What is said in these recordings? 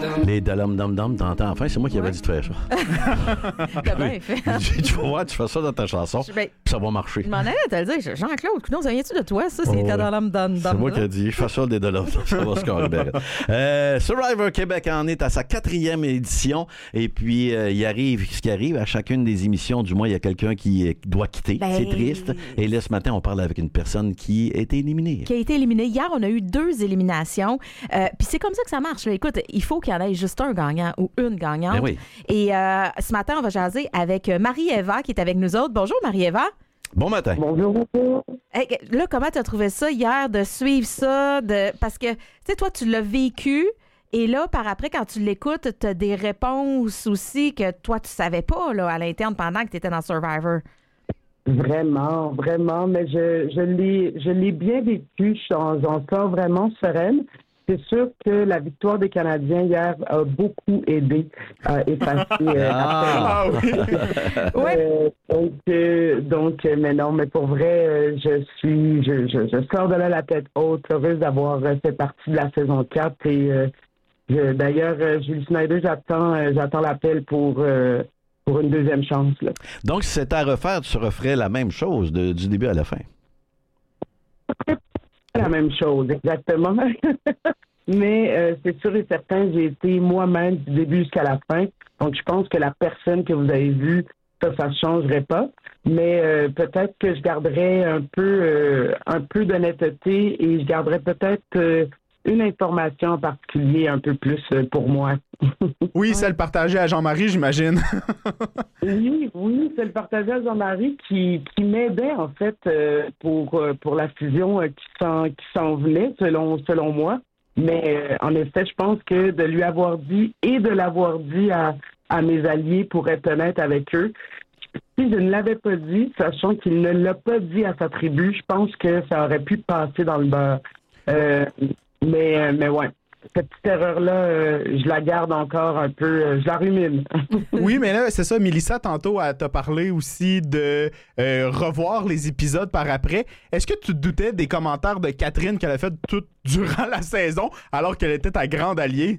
Les dalom-dom-dom, t'entends? Enfin, c'est moi qui avais dit de faire ça. T'as bien fait. Tu vas voir, tu fais ça dans ta chanson, puis ça va marcher. Je m'en allais te le dire. Jean-Claude, non, ça vient-tu de toi, ça? C'est dalom-dom-dom. C'est moi qui ai dit, je fais ça des dalom, ça va se carrer. Survivor Québec en est à sa 4e édition. Et puis, il arrive ce qui arrive. À chacune des émissions, du moins, il y a quelqu'un qui doit quitter. C'est triste. Et là, ce matin, on parle avec une personne qui a été éliminée. Qui a été éliminée. Hier, on a eu 2 éliminations. Puis c'est comme ça que ça marche. Là. Écoute, il faut qu'il y en ait juste un gagnant ou une gagnante. Ben oui. Et ce matin, on va jaser avec Marie-Eva qui est avec nous autres. Bonjour, Marie-Eva. Bon matin. Bonjour. Hey, là, comment tu as trouvé ça hier de suivre ça? Parce que, tu sais, toi, tu l'as vécu. Et là, par après, quand tu l'écoutes, tu as des réponses aussi que toi, tu savais pas là, à l'interne pendant que tu étais dans Survivor. Vraiment, vraiment. Mais je l'ai bien vécu. J'en sors vraiment sereine. C'est sûr que la victoire des Canadiens hier a beaucoup aidé à effacer donc, mais non, mais pour vrai, je sors de là la tête haute, heureuse d'avoir fait partie de la saison 4 et d'ailleurs, Julie Snyder, j'attends l'appel pour une deuxième chance. Là. Donc, si c'était à refaire, tu referais la même chose du début à la fin. La même chose, exactement. Mais c'est sûr et certain, j'ai été moi-même du début jusqu'à la fin. Donc, je pense que la personne que vous avez vue, ça ne changerait pas. Mais peut-être que je garderais un peu d'honnêteté et je garderais peut-être une information en particulier un peu plus pour moi. Oui, celle partagée à Jean-Marie, j'imagine. oui, c'est le partagé à Jean-Marie qui m'aidait en fait pour la fusion qui s'en venait selon moi. Mais en effet, je pense que de lui avoir dit et de l'avoir dit à mes alliés, pour être honnête avec eux, si je ne l'avais pas dit, sachant qu'il ne l'a pas dit à sa tribu, je pense que ça aurait pu passer dans le beurre. Mais ouais, cette petite erreur-là, je la garde encore un peu, je la rumine. Oui, mais là, c'est ça, Mélissa, tantôt, elle t'a parlé aussi de revoir les épisodes par après. Est-ce que tu te doutais des commentaires de Catherine qu'elle a fait tout durant la saison, alors qu'elle était ta grande alliée?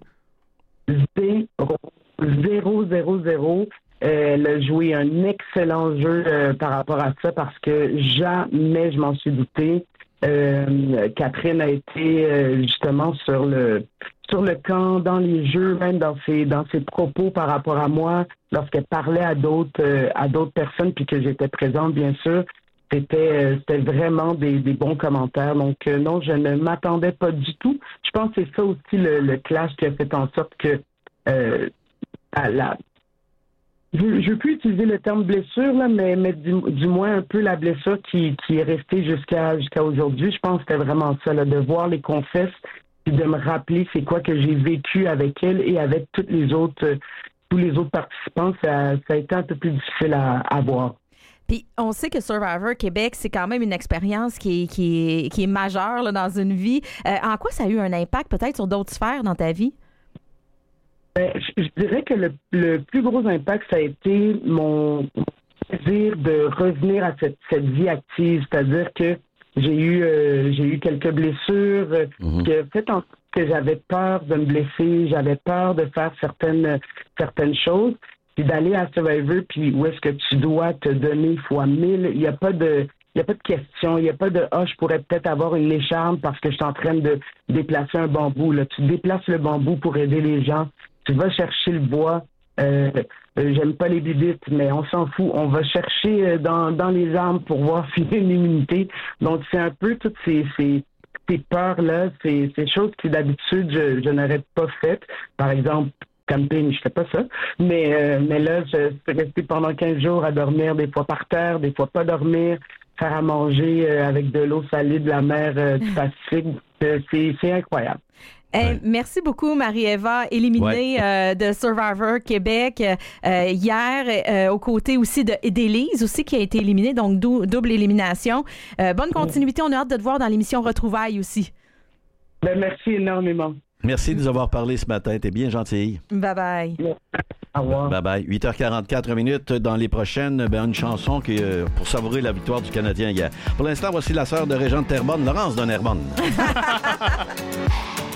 0-0-0. Elle a joué un excellent jeu par rapport à ça, parce que jamais je m'en suis douté. Catherine a été justement sur le camp, dans les jeux, même dans ses propos par rapport à moi, lorsqu'elle parlait à d'autres personnes, puis que j'étais présente, bien sûr. C'était vraiment des bons commentaires. Donc non, je ne m'attendais pas du tout. Je pense que c'est ça aussi le clash qui a fait en sorte que je ne veux plus utiliser le terme blessure, là, mais du moins un peu la blessure qui est restée jusqu'à aujourd'hui. Je pense que c'était vraiment ça, là, de voir les confesses et de me rappeler c'est quoi que j'ai vécu avec elle et avec tous les autres participants. Ça a été un peu plus difficile à voir. Puis on sait que Survivor Québec, c'est quand même une expérience qui est majeure là, dans une vie. En quoi ça a eu un impact peut-être sur d'autres sphères dans ta vie? Je dirais que le plus gros impact, ça a été mon désir de revenir à cette vie active. C'est-à-dire que j'ai eu quelques blessures qui ont fait en sorte que j'avais peur de me blesser, j'avais peur de faire certaines choses. Puis d'aller à Survivor, puis où est-ce que tu dois te donner fois 1000, il n'y a pas de question, il n'y a pas de « je pourrais peut-être avoir une écharpe parce que je suis en train de déplacer un bambou ». Là, tu déplaces le bambou pour aider les gens. Tu vas chercher le bois. J'aime pas les bibites, mais on s'en fout. On va chercher dans les arbres pour voir s'il y a une immunité. Donc, c'est un peu toutes ces peurs-là, ces choses qui, d'habitude, je n'aurais pas faites. Par exemple, camping, je fais pas ça. Mais là, je peux rester pendant 15 jours à dormir, des fois par terre, des fois pas dormir, faire à manger avec de l'eau salée de la mer du Pacifique. C'est incroyable. Hey, merci beaucoup, Marie-Eva, éliminée de Survivor Québec hier, aux côtés aussi d'Élise aussi qui a été éliminée, donc double élimination. Bonne continuité, on a hâte de te voir dans l'émission Retrouvailles aussi. Merci énormément. Merci de nous avoir parlé ce matin, t'es bien gentille. Bye-bye. Au revoir. Bye-bye. 8h44 dans les prochaines, une chanson pour savourer la victoire du Canadien hier. Pour l'instant, voici la sœur de Régent de Terrebonne, Laurence de Nerbonne.